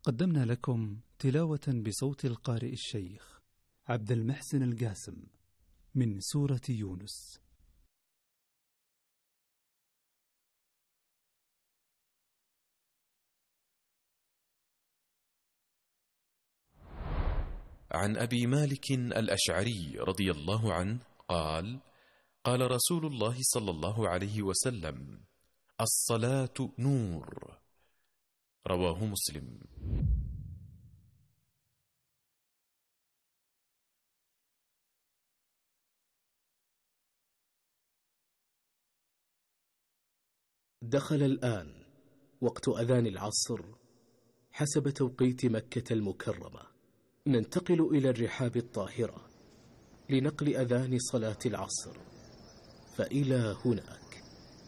قدمنا لكم تلاوة بصوت القارئ الشيخ عبد المحسن القاسم من سورة يونس. عن أبي مالك الأشعري رضي الله عنه قال: قال رسول الله صلى الله عليه وسلم: الصلاة نور. رواه مسلم. دخل الآن وقت أذان العصر حسب توقيت مكة المكرمة. ننتقل إلى الرحاب الطاهرة لنقل أذان صلاة العصر، فإلى هناك.